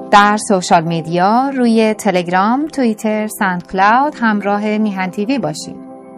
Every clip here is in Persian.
در سوشال میدیا روی تلگرام، توییتر، ساندکلاود همراه میهن تیوی باشید.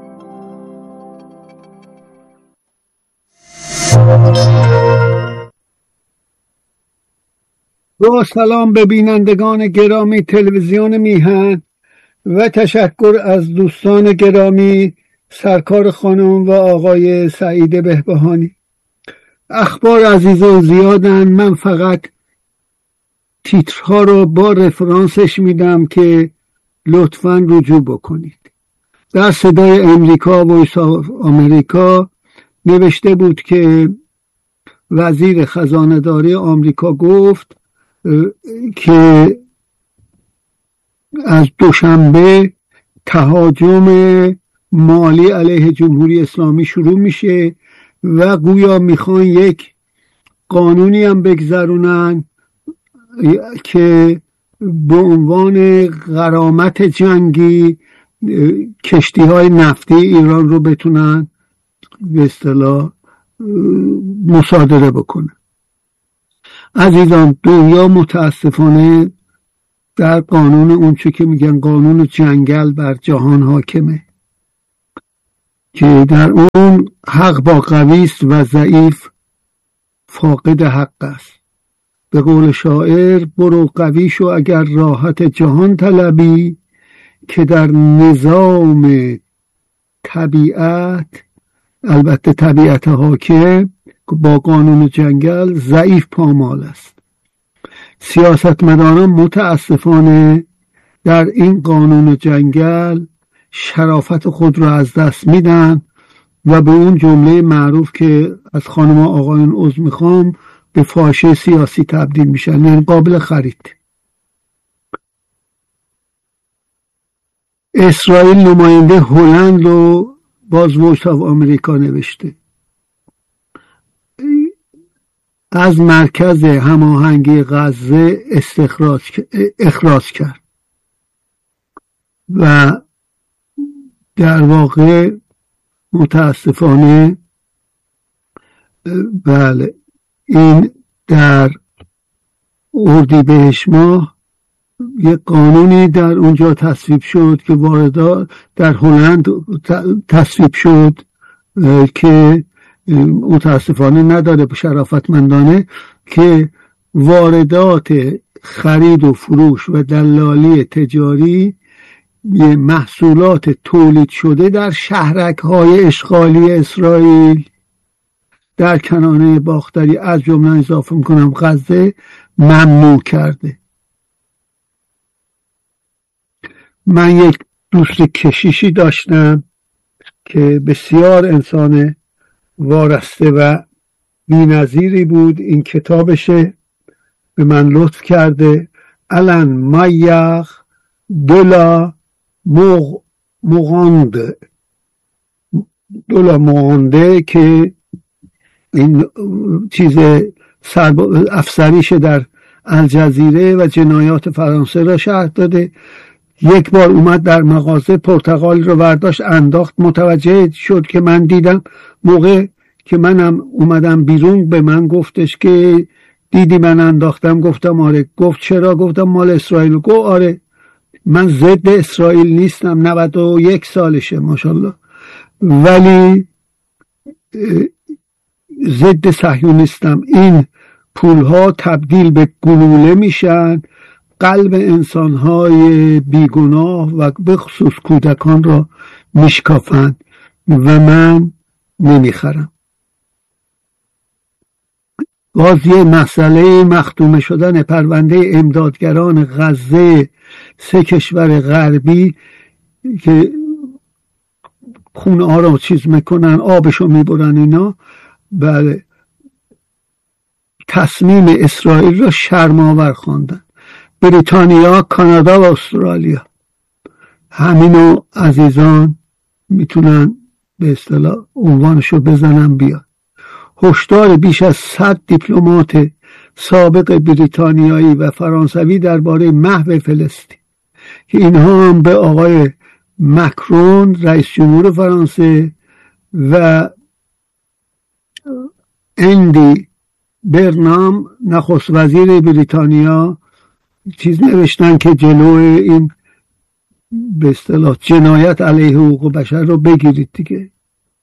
با سلام به بینندگان گرامی تلویزیون میهن و تشکر از دوستان گرامی سرکار خانم و آقای سعید بهبهانی. اخبار عزیزان زیادن، من فقط تیترها رو با رفرانسش میدم که لطفاً رجوع بکنید. در صدای امریکا، وایس آف امریکا، نوشته بود که وزیر خزانه داری آمریکا گفت که از دوشنبه تهاجم مالی علیه جمهوری اسلامی شروع میشه و گویا میخوان یک قانونی هم بگذرونن که به عنوان غرامت جنگی کشتی های نفتی ایران رو بتونن به اصطلاح مصادره بکنن. عزیزان، دنیا متاسفانه در قانون اونچه که میگن قانون جنگل بر جهان حاکمه که در اون حق با قوی است و ضعیف فاقد حق است. به قول شاعر برو قوی شو اگر راحت جهان طلبی، که در نظام طبیعت، البته طبیعت حاکم با قانون جنگل، ضعیف پامال است. سیاستمداران متاسفانه در این قانون جنگل شرافت خود را از دست میدن و به اون جمله معروف که از خانم آقایون عذر میخوام به فاحشه سیاسی تبدیل میشن، یعنی قابل خرید. اسرائیل نماینده هلند رو باز وایس آف امریکا نوشته از مرکز هماهنگی غزه اخراج کرد و در واقع متاسفانه بله این در اردیبهشت ماه یک قانونی در اونجا تصویب شد که واردات در هلند تصویب شد که متاسفانه نداره شرافتمندانه، که واردات خرید و فروش و دلالی تجاری محصولات تولید شده در شهرک‌های اشغالی اسرائیل در کنانه باختری از جمله اضافه میکنم غزه ممنوع کرده. من یک دوست کشیشی داشتم که بسیار انسان وارسته و بی‌نظیری بود. این کتابشه به من لطف کرده، آلن مایخ دولا مغانده که این چیز افسریشه در الجزیره و جنایات فرانسه را شرح داده. یک بار اومد در مغازه پرتقال رو برداشت انداخت، متوجه شد که من دیدم. موقع که منم اومدم بیرون به من گفتش که دیدی من انداختم؟ گفتم آره. گفت چرا؟ گفتم مال اسرائیل. گفت آره من ضد اسرائیل نیستم، 91 سالشه ماشاءالله، ولی ضد صهیونیستم. این پولها تبدیل به گلوله میشن، قلب انسانهای بیگناه و به خصوص کودکان را میشکافند و من نمیخرم. باز یه مسئله مختومه شدن پرونده امدادگران غزه، 3 کشور غربی که خون ها را چیز میکنن، آبشو میبرن اینا. بله، تصمیم اسرائیل را شرم‌آور خواندن. بریتانیا، کانادا و استرالیا، همینو عزیزان میتونن به اصطلاح عنوانشو بزنن بیاد. هشدار بیش از 100 دیپلمات سابق بریتانیایی و فرانسوی درباره محو فلسطین که اینها هم به آقای مکرون رئیس جمهور فرانسه و اندی برنام نخست وزیر بریتانیا چیز نوشتن که جلو این به اصطلاح جنایت علیه حقوق بشر رو بگیرید دیگه،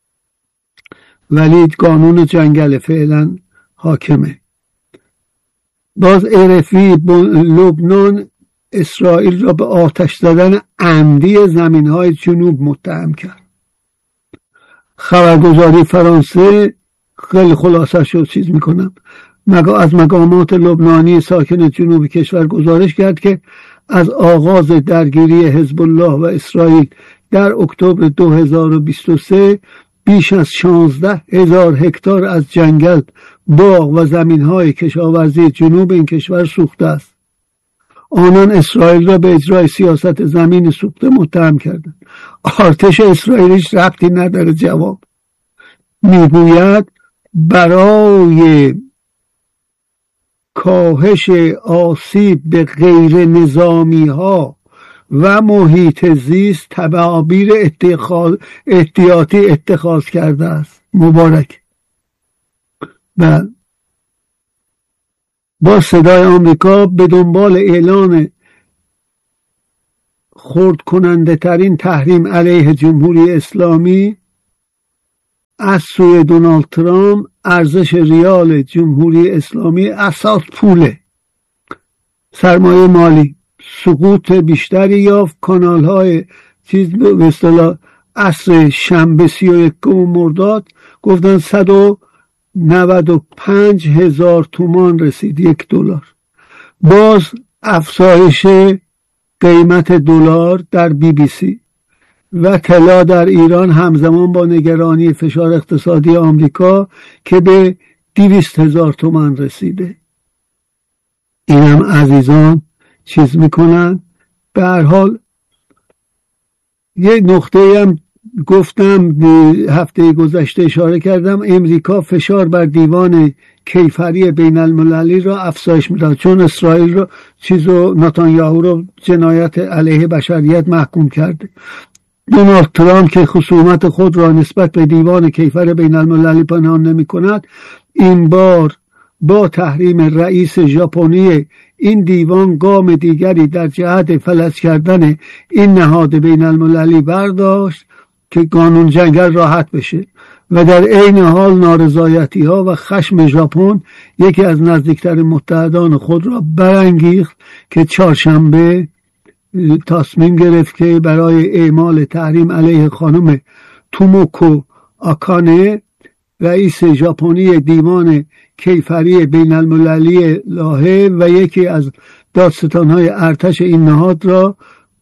ولی قانون جنگل فعلا حاکمه. باز RFI لبنان اسرائیل را به آتش زدن عمدی زمین‌های جنوب متهم کرد. خبرگزاری فرانسه خیلی خلاصه شد چیز میکنم از مقامات لبنانی ساکن جنوب کشور گزارش کرد که از آغاز درگیری حزب الله و اسرائیل در اکتبر 2023 بیش از 16,000 هکتار از جنگل، باغ و زمین‌های کشاورزی جنوب این کشور سوخته است. آنان اسرائیل را به اجرای سیاست زمین سوخته متهم کردند. ارتش اسرائیل هیچ ربطی نداره. جواب میگوید برای کاهش آسیب به غیر نظامی ها و محیط زیست تدابیر احتیاطی اتخاذ کرده است. مبارک. بله. با صدای آمریکا به دنبال اعلان خرد کننده ترین تحریم علیه جمهوری اسلامی از سوی دونالد ترامپ، ارزش ریال جمهوری اسلامی اساس پوله، سرمایه مالی سقوط بیشتری یافت. کانال های چیز به اصطلاح عصر شنبه 31 مرداد گفتن 195,000 تومان رسید، $1. باز افزایش قیمت دلار در BBC و طلا در ایران همزمان با نگرانی فشار اقتصادی آمریکا که به 200,000 تومان رسیده. این هم عزیزان چیز میکنن. به هر حال یه نقطه هم گفتم هفته گذشته اشاره کردم، امریکا فشار بر دیوان کیفری بین المللی را افزایش میداد چون اسرائیل رو نتانیاهو رو جنایت علیه بشریت محکوم کرده. دونالد ترامپ که خصومت خود را نسبت به دیوان کیفر بین المللی پنهان نمی کند، این بار با تحریم رئیس ژاپنی این دیوان گام دیگری در جهت فلج کردن این نهاد بین المللی برداشت که قانون جنگل راحت بشه و در عین حال نارضایتی ها و خشم ژاپن یکی از نزدیکتر متحدان خود را برانگیخت که چهارشنبه تصمیم گرفت که برای اعمال تحریم علیه خانم توموکو آکانه رئیس ژاپنی دیوان کیفری بین المللی لاهه و یکی از دادستانهای ارتش این نهاد را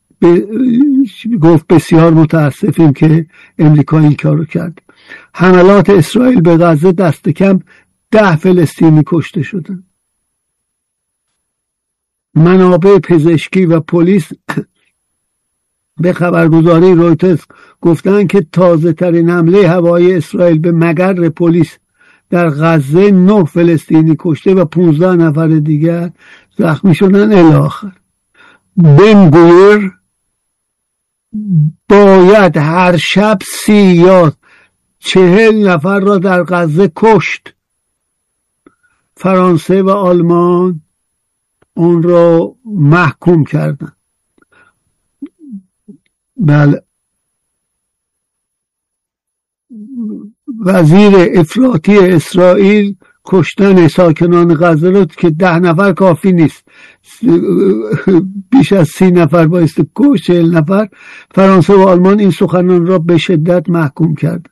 گفت بسیار متاسفیم که امریکا این کارو کرد. حملات اسرائیل به غزه دست کم 10 فلسطینی کشته شدند. منابع پزشکی و پلیس به خبرگزاری رویترز گفتند که تازه ترین حمله هوایی اسرائیل به مقر پلیس در غزه 9 فلسطینی کشته و 15 نفر دیگر زخمی شدن الی آخر. بن گویر باید هر شب 30 یا 40 نفر را در غزه کشت. فرانسه و آلمان اون را محکوم کردن. بله. وزیر افراطی اسرائیل کشتن ساکنان غزه رو که 10 نفر کافی نیست، بیش از 30 نفر بایستی کشت، 40 نفر. فرانسه و آلمان این سخنان را به شدت محکوم کرد.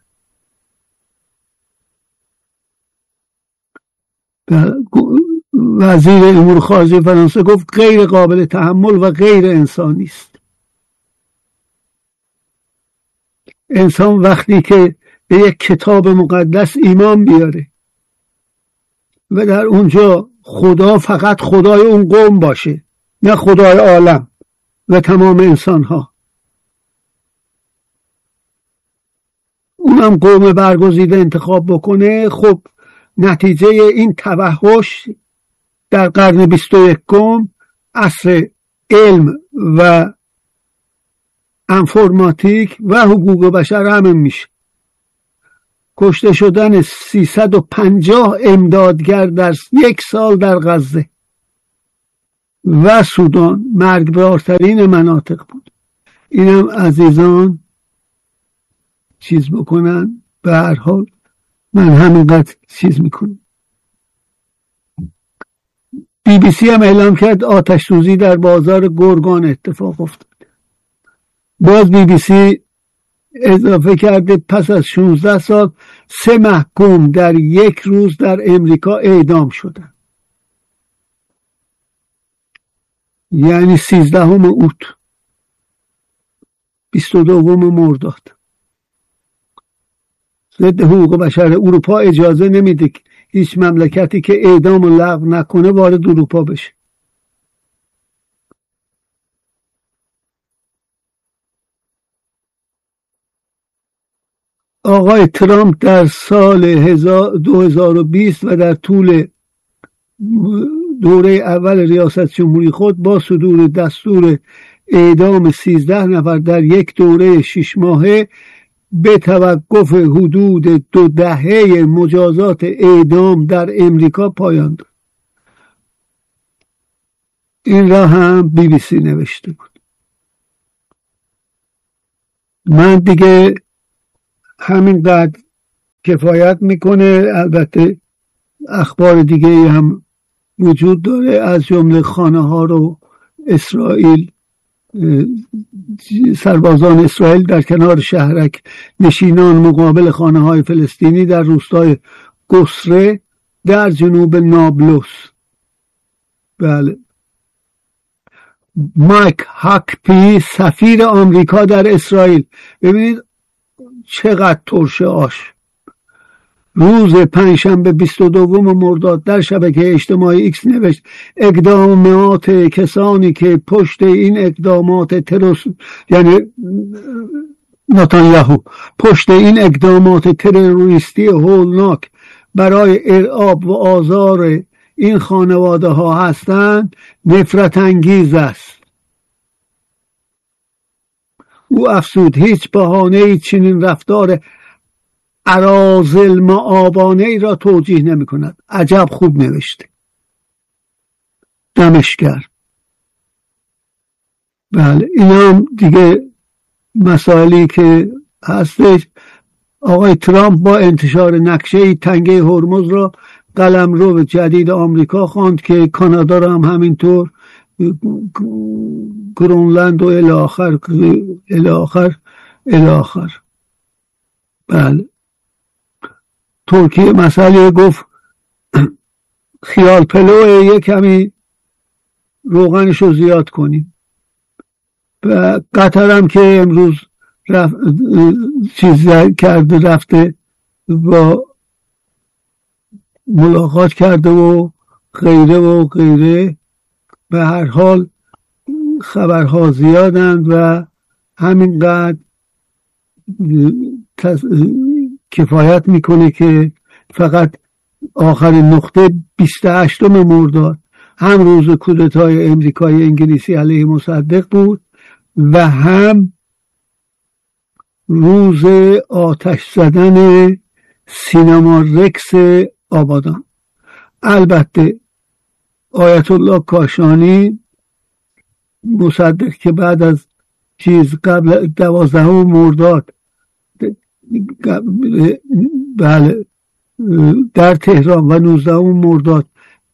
وزیر امور خارجه فرانسه گفت غیر قابل تحمل و غیر انسانی است. انسان وقتی که به یک کتاب مقدس ایمان بیاره و در اونجا خدا فقط خدای اون قوم باشه نه خدای عالم و تمام انسان ها، اونم قوم برگزیده انتخاب بکنه، خب نتیجه این توحش در قرن 21 عصر علم و انفرماتیک و حقوق بشر همین میشه. کشته شدن 350 امدادگر در 1 سال در غزه. و سودان مرگبارترین مناطق بود. اینم عزیزان چیز بکنن. به هر حال من همینقدر چیز میکنم. BBC هم اعلام کرد آتش سوزی در بازار گرگان اتفاق افتاد. باز BBC اضافه کرده پس از 16 سال 3 محکوم در یک روز در امریکا اعدام شدند. یعنی 13 اوت 22 مرداد. ضد حقوق بشر اروپا اجازه نمیده هیچ مملکتی که اعدام و لغو نکنه وارد اروپا بشه. آقای ترامپ در سال 2020 و در طول دوره اول ریاست جمهوری خود با صدور دستور اعدام 13 نفر در یک دوره 6 ماهه به توقف حدود 2 دهه مجازات اعدام در امریکا پایان داد. این را هم BBC نوشته بود. من دیگه همینقدر کفایت میکنه. البته اخبار دیگه هم وجود داره، از جمله خانه ها رو اسرائیل، سربازان اسرائیل در کنار شهرک نشینان مقابل خانه های فلسطینی در روستای گسره در جنوب نابلس. بله. مایک هاکپی سفیر آمریکا در اسرائیل، ببینید چقدر ترشه آش، روز پنجشنبه 22 مرداد در شبکه اجتماعی ایکس نوشت اقدامات کسانی که پشت این اقدامات یعنی نتانیاهو پشت این اقدامات تروریستی هولناک برای ارعاب و آزار این خانواده ها هستند نفرت انگیز است. او افزود هیچ بهانه‌ای چنین رفتار اراذل مآبانه ای را توجیه نمی کند. عجب خوب نوشته، دمشگر. بله، این هم دیگه مسائلی که هستش. آقای ترامپ با انتشار نقشه تنگه هرمز را قلمرو جدید آمریکا خواند که کانادا را هم همینطور، گرونلند و الی آخر. بله. ترکیه مسئله گفت خیال پلو یک کمی روغنش رو زیاد کنیم. و قطر هم که امروز چیز کرده، رفته با ملاقات کرده و غیره. به هر حال خبرها زیادند و همینقدر کفایت میکنه که فقط آخرین نقطه 28 مرداد هم روز کودتای امریکای انگلیسی علیه مصدق بود و هم روز آتش زدن سینما رکس آبادان. البته آیت الله کاشانی مصدق که بعد از قبل 12 مرداد بله در تهران و 19 مرداد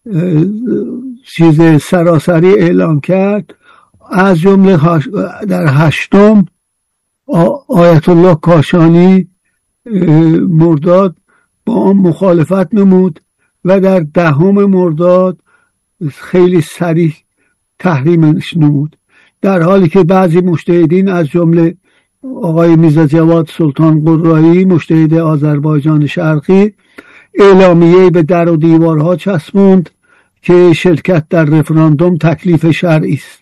سراسری اعلام کرد، از جمله در 8 آیت الله کاشانی مرداد با آن مخالفت نمود و در 10 مرداد خیلی صریح تحریمش نمود، در حالی که بعضی مجتهدین از جمله آقای میرزا جواد سلطان قرایی مجتهد آذربایجان شرقی اعلامیه‌ای به در و دیوارها چسبوند که شرکت در رفراندوم تکلیف شرعی است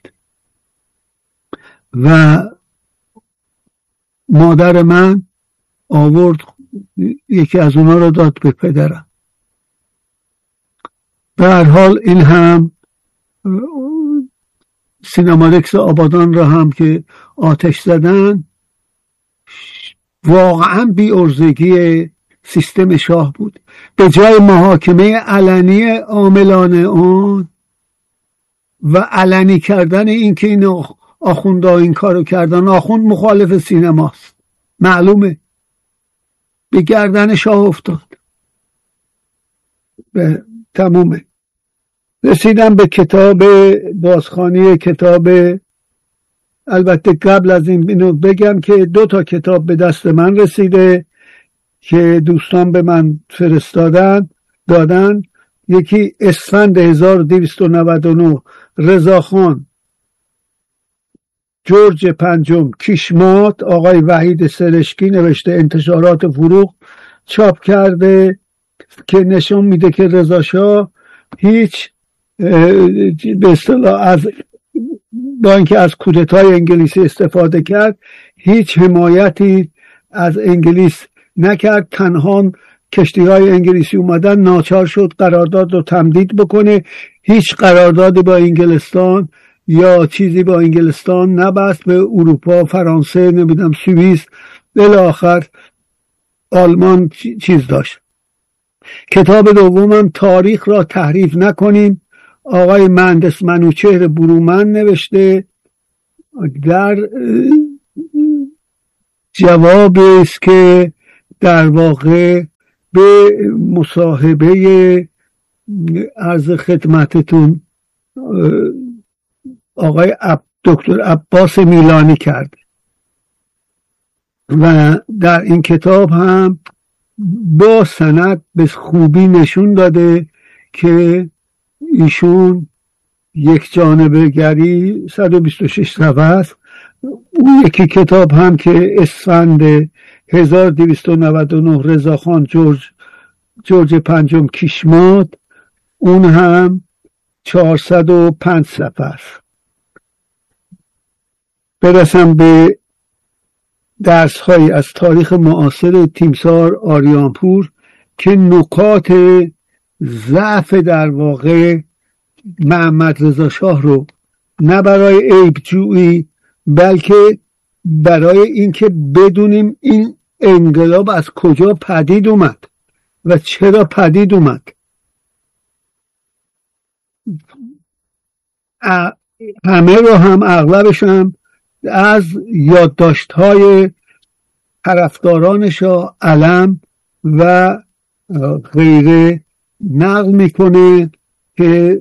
و مادر من آورد یکی از اونا رو داد به پدرم. به هر حال این هم سینما رکس آبادان را هم که آتش زدن واقعا بی‌عرضگی سیستم شاه بود. به جای محاکمه علنی عاملان آن و علنی کردن این که این آخوندها این کارو کردن. آخوند مخالف سینماست، معلومه، به گردن شاه افتاد. به تمومه. رسیدم به کتاب بازخوانی کتاب. البته قبل از اینو بگم که 2 کتاب به دست من رسیده که دوستان به من دادن. یکی اسفند 1299 رضاخان جورج پنجم کیشمات، آقای وحید سرشکی نوشته، انتشارات فروغ چاپ کرده، که نشون میده که رضا شاه هیچ به اصطلاح با اینکه از کودتای انگلیسی استفاده کرد هیچ حمایتی از انگلیس نکرد. تنها کشتی‌های انگلیسی اومدن ناچار شد قرارداد رو تمدید بکنه. هیچ قراردادی با انگلستان یا چیزی با انگلستان نبست. به اروپا، فرانسه، نمیدونم سوئیس، الی آخر آلمان چیز داشت. کتاب دومم تاریخ را تحریف نکنیم، آقای مهندس منوچهر برومند نوشته. در جوابی است که در واقع به مصاحبه عرض خدمتتون آقای دکتر عباس میلانی کرد و در این کتاب هم با سند به خوبی نشون داده که ایشون یک جانبه گری 126 صفحه است. اون یکی کتاب هم که اسفند 1299 رضاخان جورج پنجم کیشمات، اون هم 405 صفحه است. برسم به درس های از تاریخ معاصر تیمسار آریانپور که نکات ضعف در واقع محمد رضا شاه رو نه برای عیب جویی بلکه برای اینکه بدونیم این انقلاب از کجا پدید اومد و چرا پدید اومد. همه رو هم اغلبش هم از یادداشت‌های طرفداران شاه علم و غیره نقل میکنه که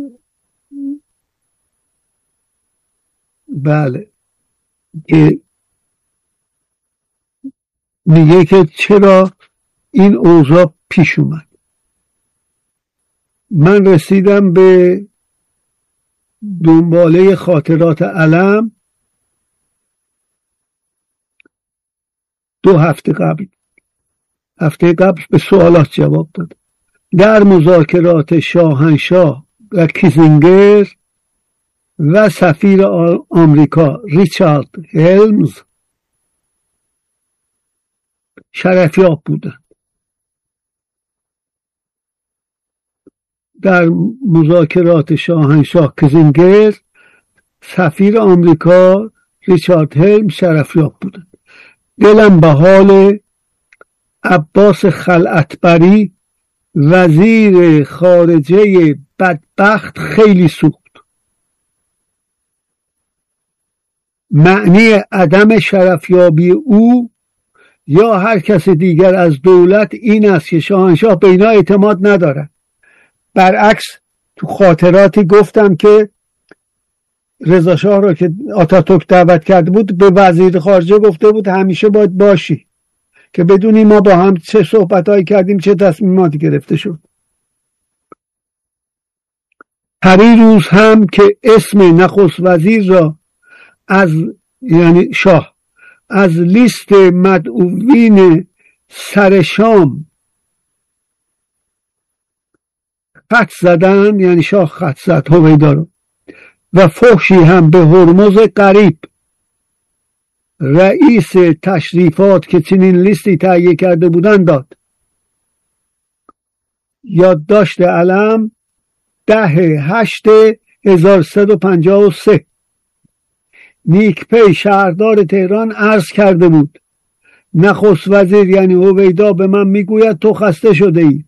بله که میگه که چرا این اوضاع پیش اومد. من رسیدم به دنباله خاطرات علم 2 هفته قبل به سوالات جواب داد. در مذاکرات شاهنشاه و کیسینجر و سفیر آمریکا ریچارد هلمز شرفیاب بودند. در مذاکرات شاهنشاه کیسینجر سفیر آمریکا ریچارد هلمز شرفیاب بودند. دلم به حال عباس خلعتبری وزیر خارجه بدبخت خیلی سوخت. معنی عدم شرفیابی او یا هر کس دیگر از دولت این است که شاهنشاه به اینا اعتماد نداره. برعکس تو خاطراتی گفتم که رضا شاه را که آتاتورک دعوت کرده بود به وزیر خارجه گفته بود همیشه باید باشی که بدونی ما با هم چه صحبتایی کردیم، چه تصمیماتی گرفته شد. پریروز هم که اسم نخست وزیر را یعنی شاه از لیست مدعوین سر شام خط زدن، یعنی شاه خط زد هویدا رو، و فحشی هم به هرمز قریب رئیس تشریفات که چنین لیستی تهیه کرده بودن داد. یادداشت علم 10/8/1353. نیکپی شهردار تهران عرض کرده بود نخست وزیر یعنی هویدا به من میگوید تو خسته شده ای.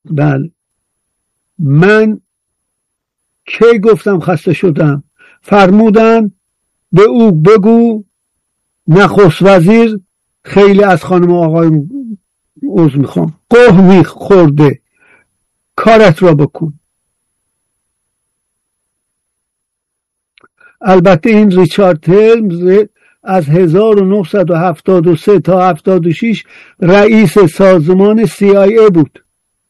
بله، من کی گفتم خسته شدم؟ فرمودن به او بگو نخست وزیر خیلی از خانم و آقای عذر میخوام قه میخورده، کارت را بکن. البته این ریچارد تلمز از 1973 تا 76 رئیس سازمان CIA بود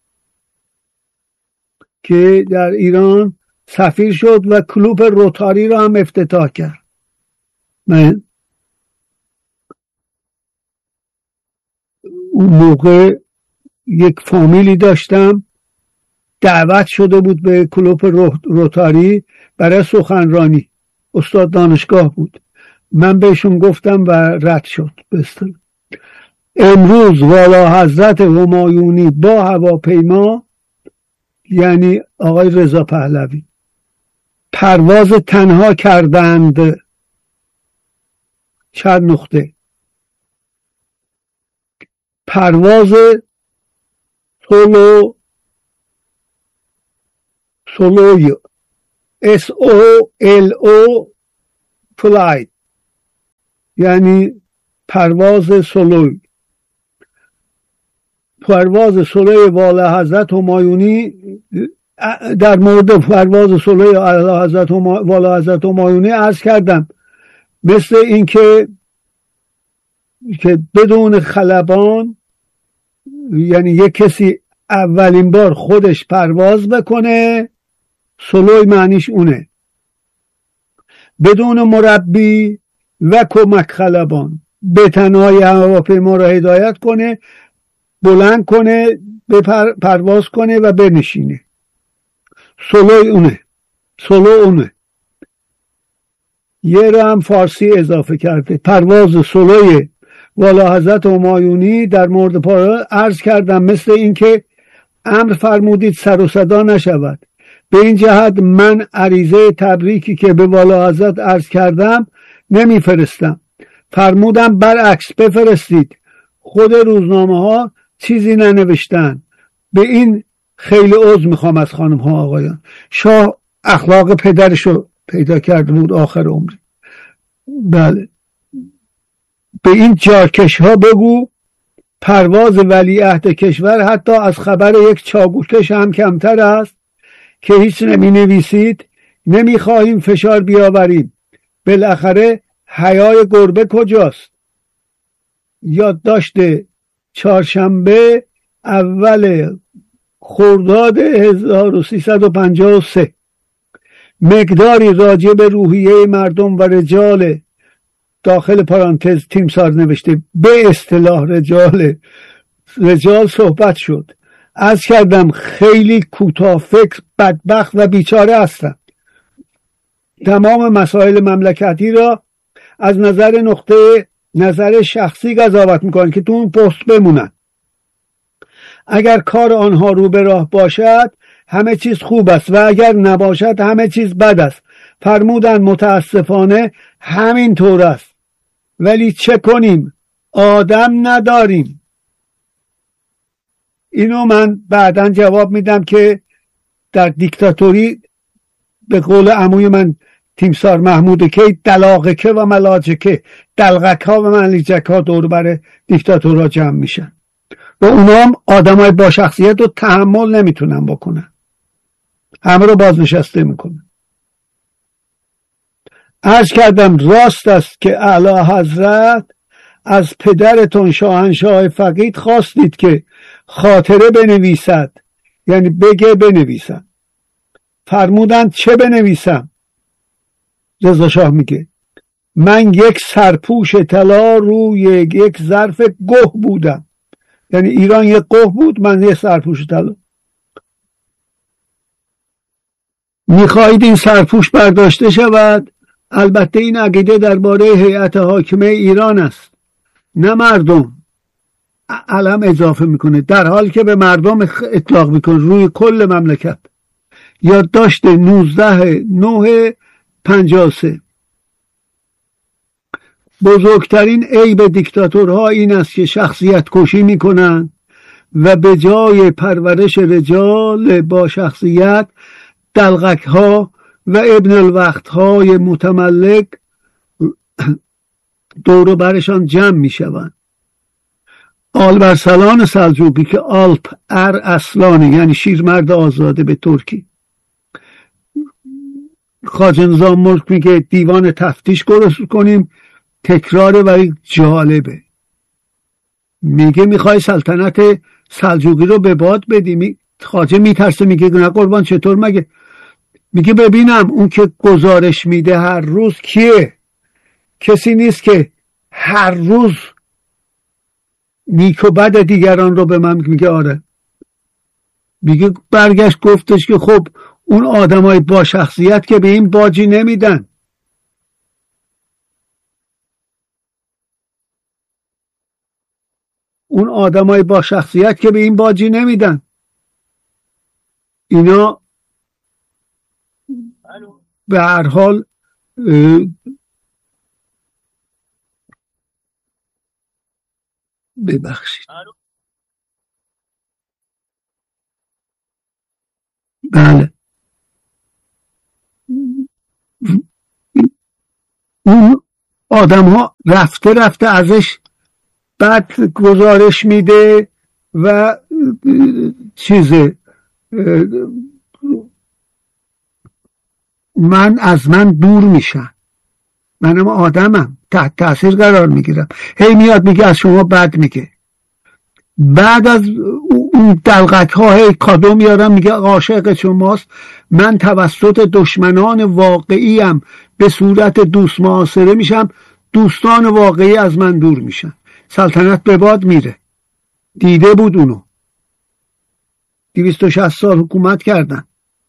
که در ایران سفیر شد و کلوب روتاری را هم افتتاح کرد. من اون موقع یک فامیلی داشتم دعوت شده بود به کلوب روتاری برای سخنرانی، استاد دانشگاه بود. من بهشون گفتم و رد شد. امروز والا حضرت همایونی با هواپیما، یعنی آقای رضا پهلوی، پرواز تنها کردند. چند نقطه پرواز سولوی SOLO فلایت، یعنی پرواز سولوی والا حضرت همایونی. در مورد پرواز سولوی والا حضرت همایونی عرض کردم مثل اینکه بدون خلبان، یعنی یک کسی اولین بار خودش پرواز بکنه، سولوی معنیش اونه، بدون مربی و کمک خلبان به تنهایی هواپیما را هدایت کنه، بلند کنه، پرواز کنه و بنشینه. سولو اونه. یه را هم فارسی اضافه کرده. پرواز سولوی والا حضرت همایونی در مورد پارا عرض کردم مثل اینکه امر فرمودید سر و صدا نشود. به این جهت من عریضه تبریکی که به والا حضرت عرض کردم نمیفرستم. فرمودم برعکس بفرستید. خود روزنامه ها چیزی ننوشتن. به این خیلی عذر میخوام از خانم ها آقایان. شاه اخلاق پدرشو پیدا کرده بود آخر عمری. بله، به این جاکش ها بگو پرواز ولیعهد کشور حتی از خبر یک چاگوکش هم کمتر است که هیچ نمی نویسید. نمی خواهیم فشار بیاوریم. بالاخره حیای گربه کجاست؟ یادداشت چهارشنبه اول خرداد 1353. مقداری راجع به روحیه مردم و رجال، داخل پرانتز تیمسار نوشته به اصطلاح رجال صحبت شد. عرض کردم خیلی کوتاه فکر، بدبخت و بیچاره هستند. تمام مسائل مملکتی را از نقطه نظر شخصی قضاوت میکنن که تو اون پست بمونن. اگر کار آنها رو به راه باشد همه چیز خوب است و اگر نباشد همه چیز بد است. فرمودن متاسفانه همین طور است، ولی چه کنیم؟ آدم نداریم. اینو من بعداً جواب میدم که در دیکتاتوری به قول عموی من تیمسار محمود که دلاغکه و ملاجکه، دلغک ها و ملیجک ها دور بر دیکتاتورها جمع میشن و اونا هم آدم های با شخصیت رو تحمل نمیتونن بکنن، همه رو بازنشسته میکنن. عرض کردم راست است که اعلی حضرت از پدرتون شاهنشاه فقید خواستید که خاطره بنویسد، یعنی بگه بنویسم. فرمودند چه بنویسم؟ رضا شاه میگه من یک سرپوش طلا روی یک ظرف گه بودم، یعنی ایران یک گه بود، من یک سرپوش طلا. میخواهید این سرپوش برداشته شود؟ البته این عقیده درباره هیئت حاکمه ایران است، نه مردم. علم اضافه میکنه در حال که به مردم اطلاق میکنه روی کل مملکت. یادداشت 19/9/53. بزرگترین عیب دیکتاتورها این است که شخصیت کشی میکنن و به جای پرورش رجال با شخصیت دلغک ها و ابن الوقت های متملک دور برشان جمع می شوند. آلبرسلان سلجوقی که آلپ ار اصلانه، یعنی شیرمرد آزاده به ترکی. خواجه نظام ملک میگه دیوان تفتیش درست کنیم، تکراره ولی جالبه. میگه میخوای سلطنت سلجوقی رو به باد بدی؟ خواجه میترسه، میگه نه قربان چطور مگه؟ میگه ببینم اون که گزارش میده هر روز کیه؟ کسی نیست که هر روز نیک و بد دیگران رو به من میگه. آره. میگه برگشت گفتش که خب اون آدمای با شخصیت که به این باجی نمیدن. اون آدمای با شخصیت که به این باجی نمیدن. اینا به هر حال ببخشید. بله. اون آدم ها رفته ازش بعد گزارش میده و چیزه از من دور میشن. منم آدمم، تحت تاثیر قرار میگیرم. هی میاد میگه از شما بد میگه. بعد از اون دلغک ها هی کادو میارم، میگه عاشق شماست. من توسط دشمنان واقعیم به صورت دوست محاصره میشم، دوستان واقعی از من دور میشن، سلطنت به باد میره. دیده بود اونو. 260 سال حکومت کردن.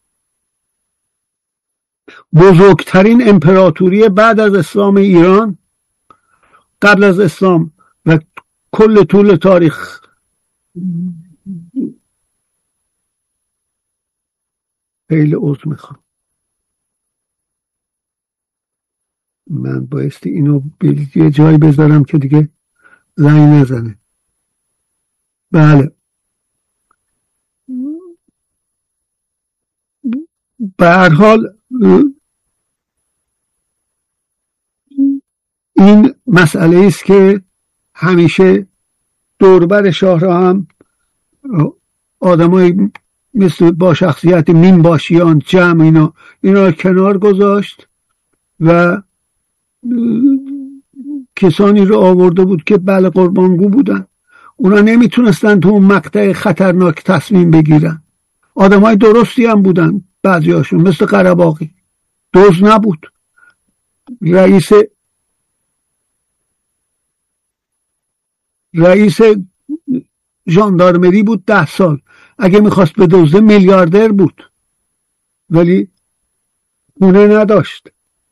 بزرگترین امپراتوری بعد از اسلام ایران، قبل از اسلام و کل طول تاریخ. خیلی عذر میخوام، من بایستی اینو یه جایی بذارم که دیگه زنگ نزنه. بله. به هر حال این مسئله است که همیشه دوربر شاه را هم آدمای مثل با شخصیت مینباشیان جمع اینا کنار گذاشت و کسانی رو آورده بود که بله قربانگو بودن. اونا نمیتونستن تو اون مقطع خطرناک تصمیم بگیرن. آدمای درستی هم بودن، بعضیاشون مثل قره‌باغی دوز نبود. رئیس ژاندارمری بود 10 سال. اگه میخواست به دزده میلیاردر بود، ولی خونه نداشت.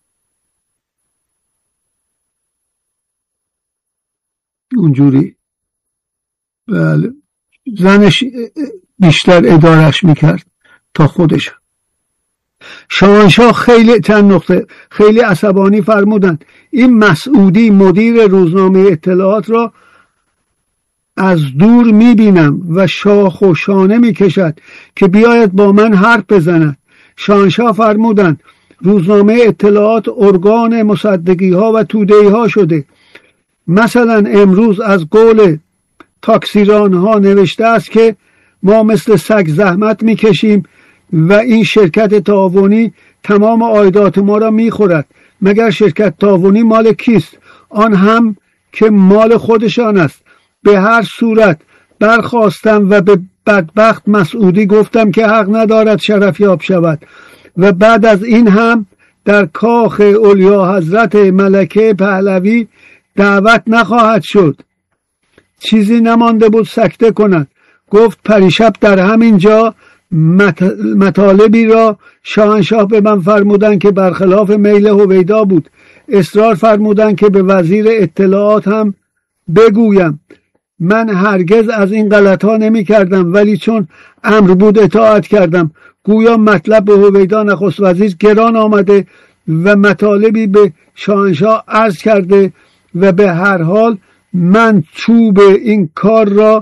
اونجوری. بله. زنش بیشتر ادارش میکرد تا خودش. شاهنشاه خیلی چند نقطه خیلی عصبانی فرمودند این مسعودی مدیر روزنامه اطلاعات را از دور میبینم و شاخ و شانه میکشد که بیاید با من حرف بزند. شاهنشاه فرمودند روزنامه اطلاعات ارگان مصدقی ها و توده‌ای ها شده. مثلا امروز از قول تاکسیران ها نوشته است که ما مثل سگ زحمت میکشیم و این شرکت تعاونی تمام عایدات ما را میخورد. مگر شرکت تعاونی مال کیست؟ آن هم که مال خودشان است. به هر صورت برخواستم و به بدبخت مسعودی گفتم که حق ندارد شرفیاب شود و بعد از این هم در کاخ اولیا حضرت ملکه پهلوی دعوت نخواهد شد. چیزی نمانده بود سکته کند. گفت پریشب در همین جا مطالبی را شاهنشاه به من فرمودن که برخلاف میل هویدا بود. اصرار فرمودن که به وزیر اطلاعات هم بگویم. من هرگز از این غلط ها نمی کردم، ولی چون امر بود اطاعت کردم. گویا مطلب به هویدا نخست وزیر گران آمده و مطالبی به شاهنشاه عرض کرده و به هر حال من چوب این کار را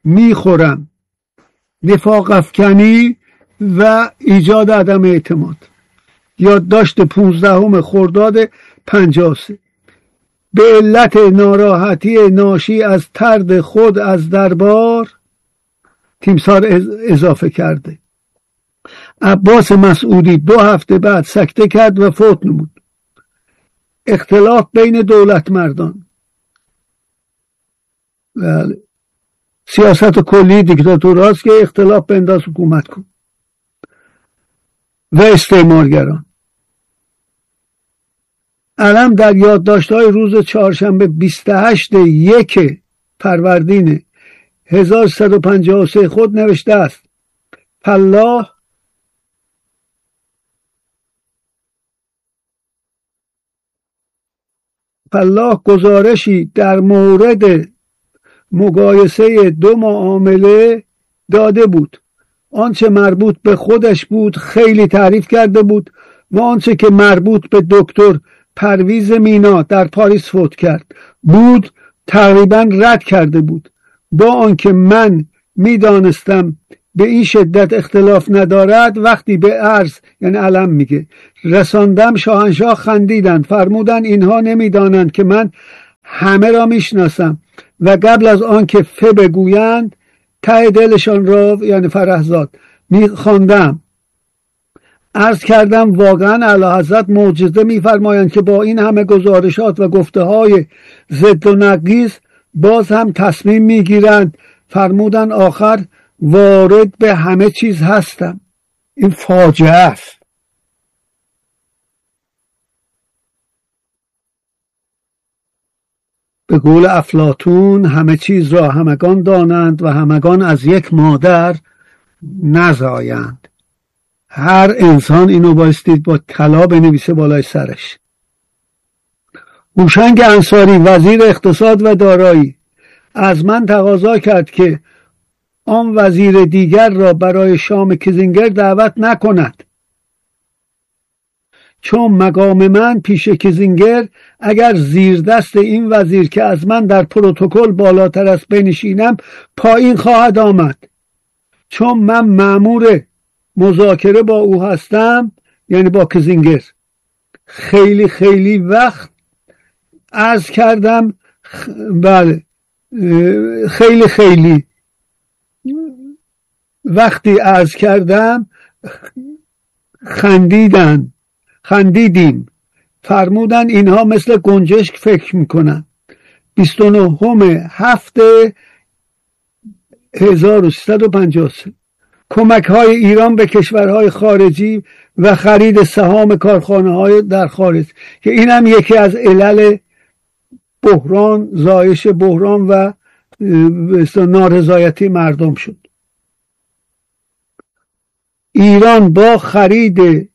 میخورم، نفاق افکنی و ایجاد عدم اعتماد. یادداشت 15 خرداد 53. به علت ناراحتی ناشی از طرد خود از دربار، تیمسار اضافه کرده، عباس مسعودی 2 هفته بعد سکته کرد و فوت نمود. اختلاف بین دولت مردان، سیاست کلی دیکتاتور هاست که اختلاف بنداز حکومت کن، و استعمارگران. علم در یادداشت‌های روز چهارشنبه 28 فروردین 1353 خود نوشته است: فلاح گزارشی در مورد مقایسه 2 معامله داده بود. آنچه مربوط به خودش بود خیلی تعریف کرده بود و آنچه که مربوط به دکتر پرویز مینا در پاریس فوت کرد بود تقریبا رد کرده بود، با آنکه من میدانستم به این شدت اختلاف ندارد. وقتی به عرض، یعنی علم میگه، رساندم، شاهنشاه خندیدند، فرمودند اینها نمیدانند که من همه را میشناسم و قبل از آن که بگویند ته دلشان را، یعنی فرهزاد، میخواندم. عرض کردم واقعا اعلیحضرت معجزه میفرمایند که با این همه گزارشات و گفته های ضد و نقیض باز هم تصمیم میگیرند. فرمودن آخر وارد به همه چیز هستم. این فاجعه است. به قول افلاطون همه چیز را همگان دانند و همگان از یک مادر نزایند. هر انسان اینو بایستید با طلا بنویسه بالای سرش. هوشنگ انصاری وزیر اقتصاد و دارایی از من تقاضا کرد که آن وزیر دیگر را برای شام کیسینجر دعوت نکند، چون مقام من پیش کیسینجر اگر زیر دست این وزیر که از من در پروتکل بالاتر است بنشینم پایین خواهد آمد، چون من مأمور مذاکره با او هستم، یعنی با کیسینجر. خیلی خیلی وقت عرض کردم، بله خیلی وقتی عرض کردم خندیدیم. فرمودن اینها مثل گنجشک فکر میکنن. 29/7/1353. کمک های ایران به کشورهای خارجی و خرید سهام کارخانه های در خارج، که این هم یکی از علل بحران، زایش بحران و نارضایتی مردم شد. ایران با خرید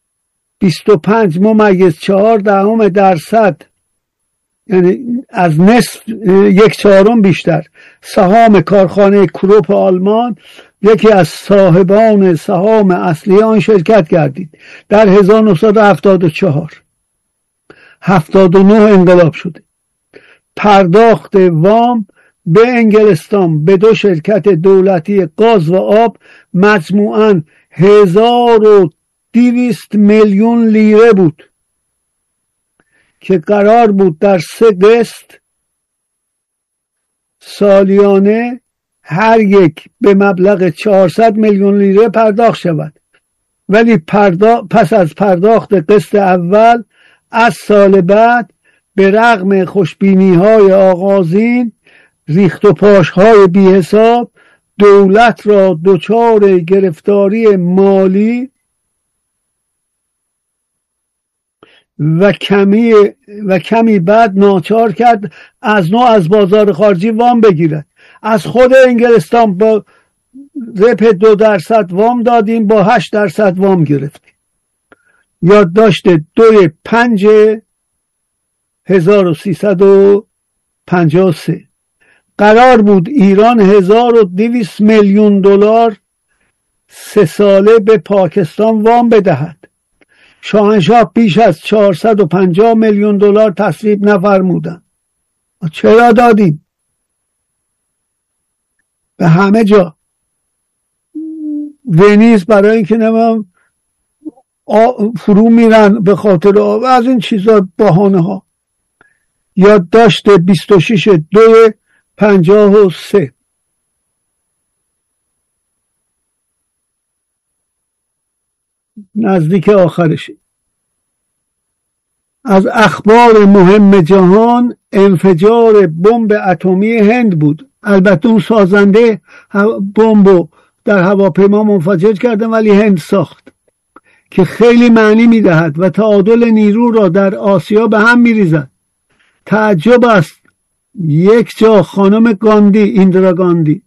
25.4%، یعنی از نصف 1/4 بیشتر، سهام کارخانه کروپ آلمان، یکی از صاحبان سهام اصلی آن شرکت گردید. در 1974 79 انقلاب شده. پرداخت وام به انگلستان به 2 شرکت دولتی گاز و آب مجموعاً 1200 میلیون لیره بود که قرار بود در 3 قسط سالیانه هر یک به مبلغ 400 میلیون لیره پرداخت شود. ولی پس از پرداخت قسط اول از سال بعد به رغم خوشبینی‌های آغازین، ریخت و پاش‌های بی حساب، دولت را دچار گرفتاری مالی و کمی بعد ناچار کرد از نوع از بازار خارجی وام بگیرد. از خود انگلستان با رپ 2% وام دادیم، با 8% وام گرفتیم. یادداشت 2/5/1353. قرار بود ایران 1200 میلیون دلار 3 ساله به پاکستان وام بدهد. شاهنشاه بیش از 450 میلیون دلار تصویب نفرمودند. چرا دادیم؟ به همه جا. ونیز برای اینکه نمیم فرو میرن به خاطر و از این چیزا، بهانه ها. یادداشت 26/2/53 نزدیک آخرشه. از اخبار مهم جهان انفجار بمب اتمی هند بود. البته اون سازنده بمب در هواپیما منفجر کرده، ولی هند ساخت، که خیلی معنی میدهد و تعادل نیرو را در آسیا به هم میریزد. تعجب است یک جا خانم گاندی، ایندرا گاندی،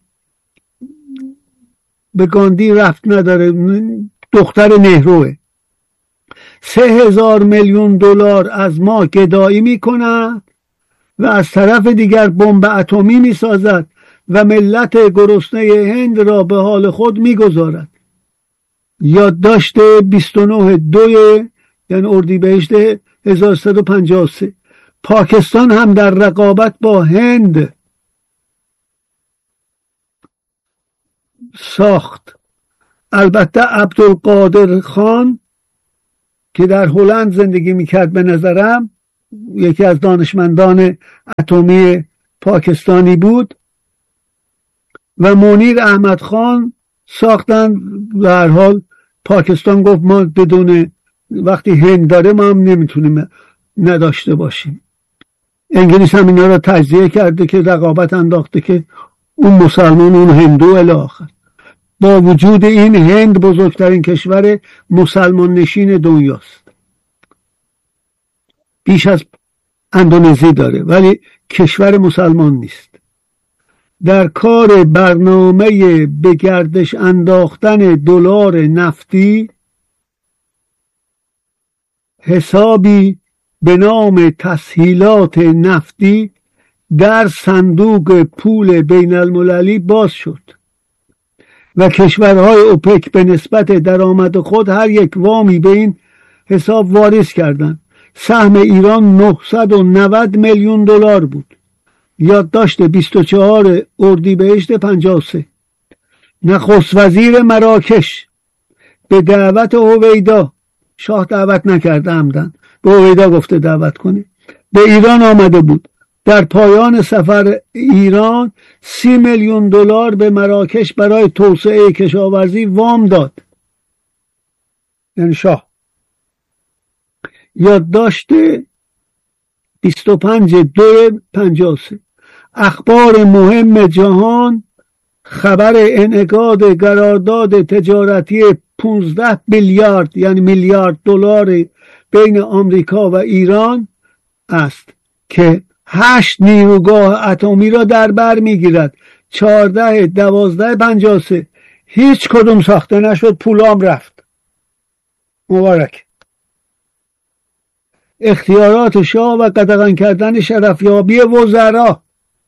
به گاندی رفت نداره، دختر نهروه، 3,000 میلیون دلار از ما گدایی میکند و از طرف دیگر بمب اتمی میسازد و ملت گرسنه هند را به حال خود میگذارد. یادداشت 29/2 یعنی اردیبهشت 1353. پاکستان هم در رقابت با هند ساخت. البته عبدالقادر خان که در هلند زندگی میکرد، به نظرم یکی از دانشمندان اتمی پاکستانی بود، و منیر احمد خان ساختن. در هر حال پاکستان گفت ما بدون، وقتی هند داره ما هم نمیتونیم نداشته باشیم. انگلیس هم اینا را تجزیه کرده که رقابت انداخته که اون مسلمان اون هندو الی آخر. با وجود این هند بزرگترین کشور مسلمان نشین دنیاست، بیش از اندونزی داره، ولی کشور مسلمان نیست. در کار برنامه به گردش انداختن دلار نفتی حسابی به نام تسهیلات نفتی در صندوق پول بین المللی باز شد و کشورهای اوپک به نسبت درآمد خود هر یک وامی به این حساب واریز کردند. سهم ایران 990 میلیون دلار بود. یادداشت 24 اردیبهشت 53. نخست وزیر مراکش به دعوت هویدا، شاه دعوت نکرده عمدن، به هویدا گفته دعوت کنه، به ایران آمده بود. در پایان سفر ایران 30 میلیون دلار به مراکش برای توسعه کشاورزی وام داد، یعنی شاه. یادداشت 25/2/53. اخبار مهم جهان. خبر انعقاد قرارداد تجارتی 15 بیلیارد یعنی میلیارد دلار بین آمریکا و ایران است که 8 نیروگاه اتمی را در بر میگیرد. 14/12/53. هیچ کدوم ساخته نشد، پولام رفت. مبارک. اختیارات شاه و قدغن کردن شرفیابی وزرا.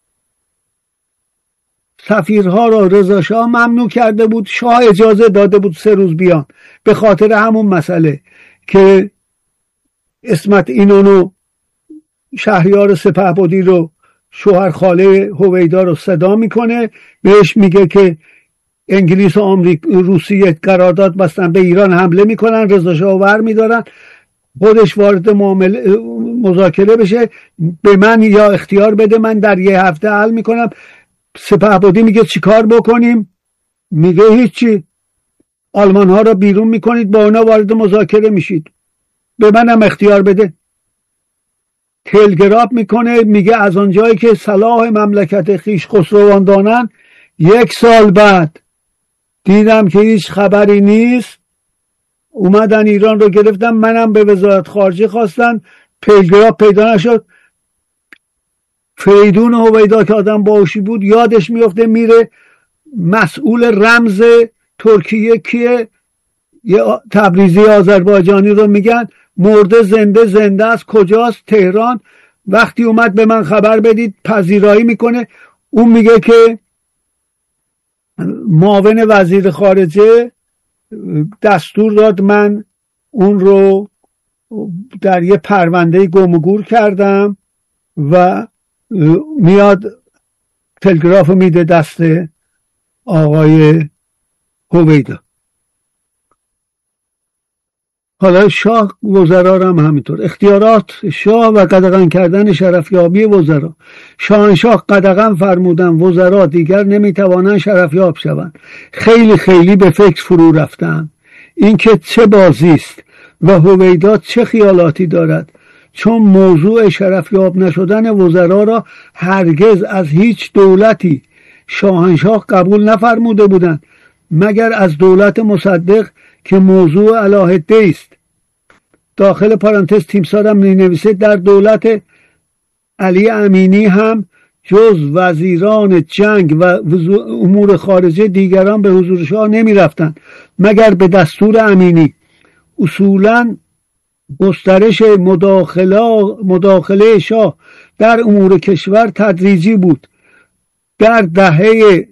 سفیرها را رضا شاه ممنوع کرده بود، شاه اجازه داده بود 3 روز بیان، به خاطر همون مسئله که اسمت اینونو شهریار سپهبدی رو، شوهر خاله هویدا رو صدا میکنه، بهش میگه که انگلیس و آمریکا روسیه قرارداد بستن، به ایران حمله میکنن، رضا شاه ور میدارن، خودش وارد مذاکره بشه، به من یا اختیار بده، من در 1 هفته حل میکنم. سپهبدی میگه چیکار بکنیم؟ میگه هیچی، آلمان ها را بیرون میکنید، با اونا وارد مذاکره میشید، به منم اختیار بده. تلگراف میکنه، میگه از آنجایی که صلاح مملکت خویش خسروان دانند، 1 سال بعد دیدم که هیچ خبری نیست، اومدن ایران رو گرفتن، منم به وزارت خارجه خواستن، تلگراف پیدا نشد. فریدون هویدا که آدم باهوشی بود یادش میفته، میره مسئول رمز ترکیه کیه، یه تبریزی آذربایجانی رو میگن، مرده زنده است، کجاست؟ تهران. وقتی اومد به من خبر بدید، پذیرایی میکنه. اون میگه که معاون وزیر خارجه دستور داد من اون رو در یه پرونده گم و گور کردم و میاد تلگراف میده دست آقای هویدا. حالا شاه وزرا هم همینطور. اختیارات شاه و قدغن کردن شرفیابی وزرا. شاهنشاه قدغن فرمودن وزرا دیگر نمیتوانند شرفیاب شوند. خیلی خیلی به فکر فرو رفتند این که چه بازی است و هویدا چه خیالاتی دارد، چون موضوع شرفیاب نشدن وزرا را هرگز از هیچ دولتی شاهنشاه قبول نفرموده بودند مگر از دولت مصدق که موضوع علاهده است. داخل پرانتز تیمسار هم نویسه در دولت علی امینی هم جز وزیران جنگ و امور خارجه دیگران به حضور شاه نمی رفتند مگر به دستور امینی. اصولا گسترش مداخله شاه در امور کشور تدریجی بود. در دهه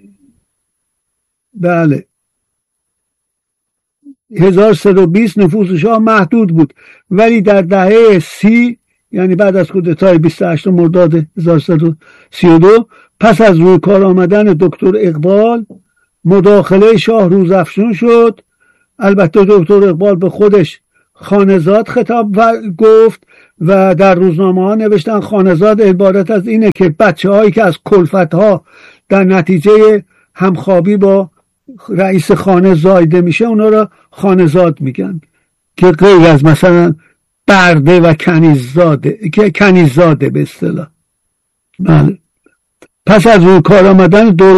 1320 نفوذ شاه محدود بود، ولی در دهه 30 یعنی بعد از کودتای 28 مرداد 1332 پس از روی کار آمدن دکتر اقبال مداخله شاه روزافزون شد. البته دکتر اقبال به خودش خانزاد خطاب گفت و در روزنامه ها نوشتن خانزاد عبارت از اینه که بچه هایی که از کلفت ها در نتیجه همخوابی با رئیس خانه زایده میشه اونا را خانزاد میگن، که غیر از مثلا برده و کنیززاده به اصطلاح. پس از روی کار آمدن